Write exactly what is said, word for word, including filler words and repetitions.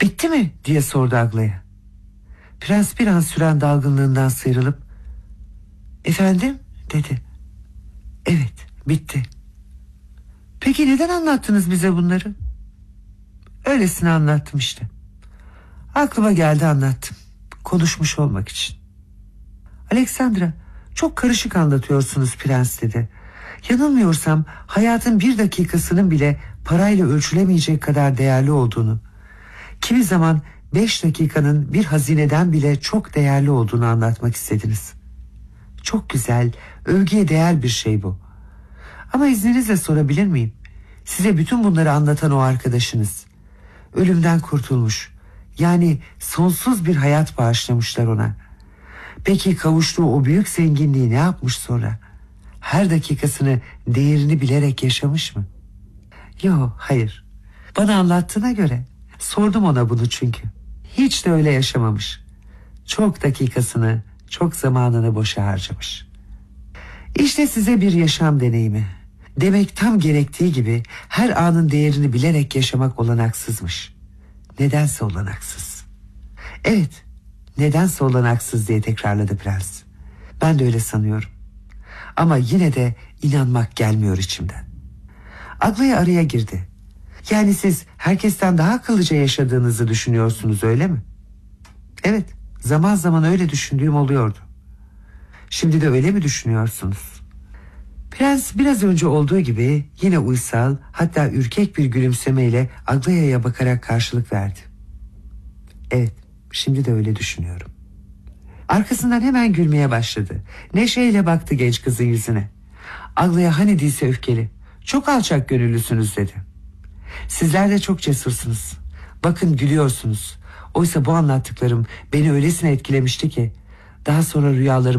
Bitti mi diye sordu Aglaya. Prens bir an süren dalgınlığından sıyrılıp efendim dedi. Evet, bitti. Peki neden anlattınız bize bunları? Öylesine anlattım işte. Aklıma geldi, anlattım. Konuşmuş olmak için. Alexandra, çok karışık anlatıyorsunuz prens dedi. Yanılmıyorsam hayatın bir dakikasının bile parayla ölçülemeyecek kadar değerli olduğunu, kimi zaman beş dakikanın bir hazineden bile çok değerli olduğunu anlatmak istediniz. Çok güzel, övgüye değer bir şey bu. Ama izninizle sorabilir miyim? Size bütün bunları anlatan o arkadaşınız. Ölümden kurtulmuş. Yani sonsuz bir hayat bağışlamışlar ona. Peki kavuştuğu o büyük zenginliği ne yapmış sonra? Her dakikasını değerini bilerek yaşamış mı? Yok, hayır. Bana anlattığına göre. Sordum ona bunu çünkü. Hiç de öyle yaşamamış. Çok dakikasını, çok zamanını boşa harcamış. İşte size bir yaşam deneyimi. Demek tam gerektiği gibi her anın değerini bilerek yaşamak olanaksızmış. Nedense olanaksız. Evet, nedense olanaksız diye tekrarladı prens. Ben de öyle sanıyorum. Ama yine de inanmak gelmiyor içimden. Aglaya araya girdi. Yani siz herkesten daha akıllıca yaşadığınızı düşünüyorsunuz, öyle mi? Evet, zaman zaman öyle düşündüğüm oluyordu. Şimdi de öyle mi düşünüyorsunuz? Prens biraz önce olduğu gibi yine uysal, hatta ürkek bir gülümsemeyle Aglaya'ya bakarak karşılık verdi. Evet, şimdi de öyle düşünüyorum. Arkasından hemen gülmeye başladı. Neşeyle baktı genç kızın yüzüne. Aglaya hani değilse öfkeli. Çok alçak gönüllüsünüz dedi. Sizler de çok cesursunuz. Bakın gülüyorsunuz. Oysa bu anlattıklarım beni öylesine etkilemişti ki daha sonra rüyalarım